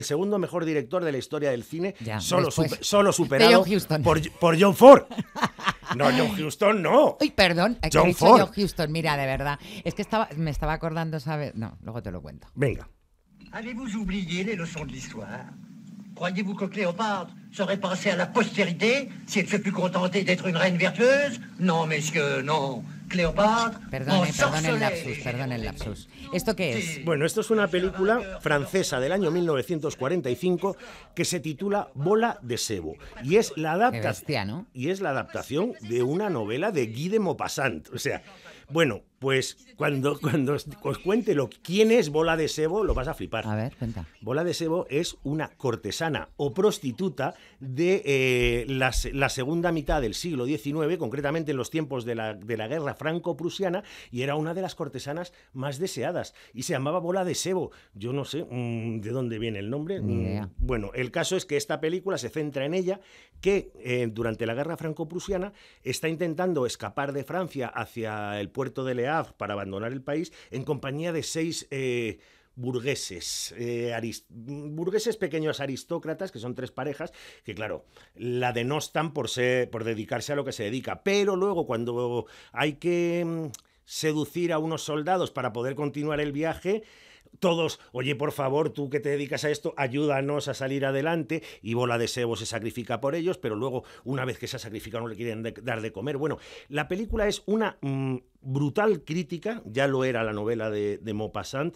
el segundo mejor director de la historia del cine, Ya, solo después superado de John Huston. por John Ford. No, John Huston no. Uy, perdón, que John he dicho Ford. John Huston, mira, de verdad. Es que me estaba acordando, ¿sabes? No, luego te lo cuento. Venga. Avez-vous oublié les leçons de l'histoire? Croyez-vous que Cléopâtre serait passée à la postérité si elle se fut contentée d'être une reine vertueuse? Non, messieurs, non. Cléopâtre Perdón ensorcelait el lapsus. ¿Esto qué es? Bueno, esto es una película francesa del año 1945 que se titula Bola de sebo y es la Qué bestia, ¿no? y es la adaptación de una novela de Guy de Maupassant. O sea, bueno, pues cuando os cuente quién es Bola de sebo, lo vas a flipar. A ver, cuenta. Bola de sebo es una cortesana o prostituta de la segunda mitad del siglo XIX, concretamente en los tiempos de la guerra franco-prusiana, y era una de las cortesanas más deseadas. Y se llamaba Bola de sebo. Yo no sé de dónde viene el nombre. Ni idea. Bueno, el caso es que esta película se centra en ella, que durante la guerra franco-prusiana está intentando escapar de Francia hacia el puerto de Le Havre para abandonar el país en compañía de 6 burgueses, burgueses pequeños aristócratas, que son 3 parejas, que claro, la denostan por dedicarse a lo que se dedica, pero luego cuando hay que seducir a unos soldados para poder continuar el viaje, todos, oye, por favor, tú que te dedicas a esto, ayúdanos a salir adelante, y Bola de sebo se sacrifica por ellos, pero luego, una vez que se ha sacrificado, no le quieren dar de comer. Bueno, la película es una brutal crítica, ya lo era la novela de Maupassant,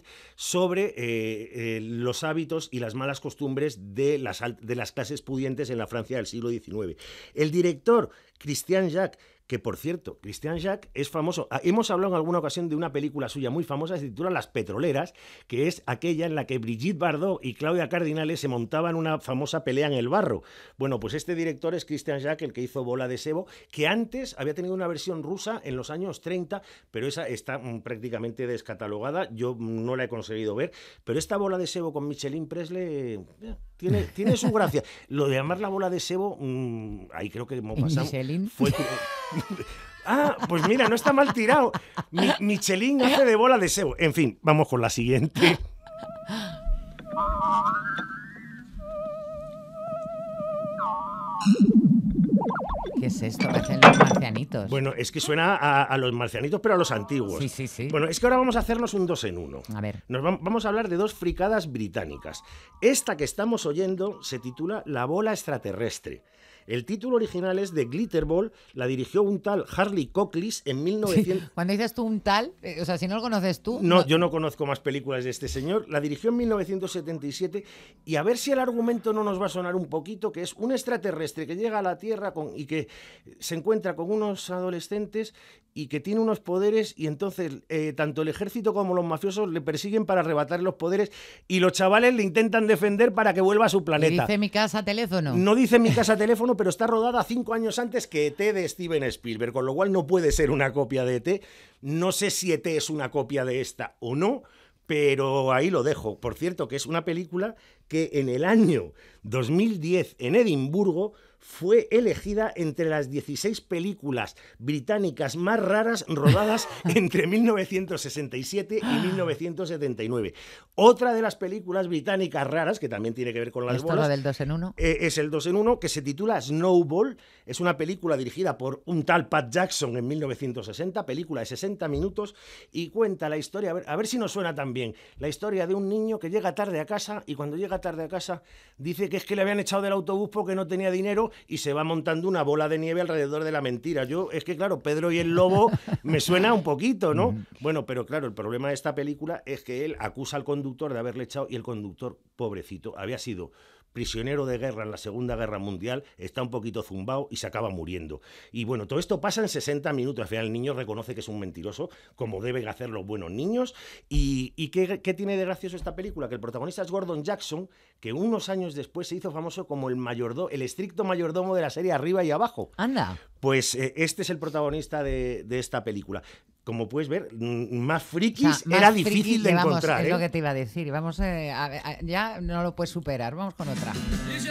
sobre los hábitos y las malas costumbres de las clases pudientes en la Francia del siglo XIX. El director, Christian Jacques, que por cierto, Christian Jacques es famoso. Hemos hablado en alguna ocasión de una película suya muy famosa, se titula Las Petroleras, que es aquella en la que Brigitte Bardot y Claudia Cardinale se montaban una famosa pelea en el barro. Bueno, pues este director es Christian Jacques, el que hizo Bola de sebo, que antes había tenido una versión rusa en los años 30, pero esa está prácticamente descatalogada. Yo no la he conseguido ver, pero esta Bola de sebo con Micheline Presley tiene su gracia. Lo de llamar la Bola de sebo, ahí creo que Maupassant fue... Ah, pues mira, no está mal tirado. Michelin hace de Bola de sebo. En fin, vamos con la siguiente. ¿Qué es esto? Parecen los marcianitos. Bueno, es que suena a los marcianitos, pero a los antiguos. Sí, sí, sí. Bueno, es que ahora vamos a hacernos un 2 en 1. A ver. Vamos a hablar de 2 fricadas británicas. Esta que estamos oyendo se titula La bola extraterrestre. El título original es The Glitter Ball, la dirigió un tal Harley Coclis en 1900... Sí, cuando dices tú un tal, o sea, si no lo conoces tú... No, yo no conozco más películas de este señor. La dirigió en 1977 y a ver si el argumento no nos va a sonar un poquito, que es un extraterrestre que llega a la Tierra y que se encuentra con unos adolescentes y que tiene unos poderes y entonces tanto el ejército como los mafiosos le persiguen para arrebatarle los poderes y los chavales le intentan defender para que vuelva a su planeta. ¿Y dice Mi casa teléfono? No dice Mi casa teléfono, pero está rodada 5 años antes que E.T. de Steven Spielberg, con lo cual no puede ser una copia de E.T. No sé si E.T. es una copia de esta o no, pero ahí lo dejo. Por cierto, que es una película que en el año 2010 en Edimburgo fue elegida entre las 16 películas británicas más raras rodadas entre 1967 y 1979. Otra de las películas británicas raras, que también tiene que ver con las ¿Esto bolas... lo del 2 en 1? Es el 2 en 1, que se titula Snowball. Es una película dirigida por un tal Pat Jackson en 1960, película de 60 minutos, y cuenta la historia, a ver si nos suena tan bien, la historia de un niño que llega tarde a casa, y cuando llega tarde a casa dice que es que le habían echado del autobús porque no tenía dinero, y se va montando una bola de nieve alrededor de la mentira. Es que claro, Pedro y el Lobo me suena un poquito, ¿no? Bueno, pero claro, el problema de esta película es que él acusa al conductor de haberle echado, y el conductor, pobrecito, había sido prisionero de guerra en la Segunda Guerra Mundial, está un poquito zumbao y se acaba muriendo. Y bueno, todo esto pasa en 60 minutos. Al final el niño reconoce que es un mentiroso, como deben hacer los buenos niños. ¿Y qué tiene de gracioso esta película? Que el protagonista es Gordon Jackson, que unos años después se hizo famoso como el estricto mayordomo de la serie Arriba y Abajo. Anda. Pues este es el protagonista de esta película. Como puedes ver, más frikis más era difícil friki de llevamos, encontrar. Es lo que te iba a decir. Vamos ya no lo puedes superar. Vamos con otra.